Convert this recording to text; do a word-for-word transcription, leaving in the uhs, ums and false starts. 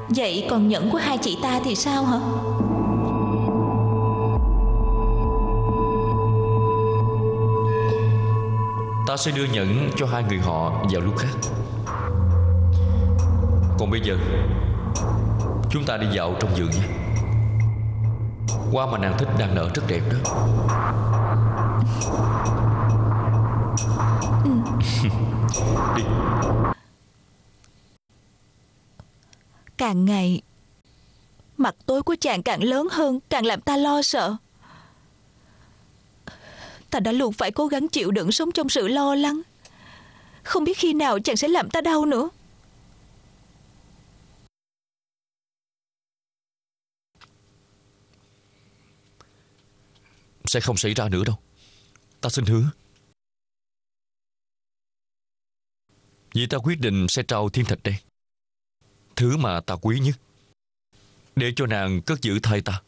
Vậy còn nhẫn của hai chị ta thì sao hả? Ta sẽ đưa nhẫn cho hai người họ vào lúc khác. Còn bây giờ chúng ta đi dạo trong vườn nha. Hoa mà nàng thích đang nở rất đẹp đó. Ừ. Đi. Càng ngày mặt tối của chàng càng lớn hơn, càng làm ta lo sợ. Ta đã luôn phải cố gắng chịu đựng sống trong sự lo lắng. Không biết khi nào chàng sẽ làm ta đau nữa. Sẽ không xảy ra nữa đâu, ta xin hứa. Vì ta quyết định sẽ trao thiên thạch đen, thứ mà ta quý nhất, để cho nàng cất giữ thay ta.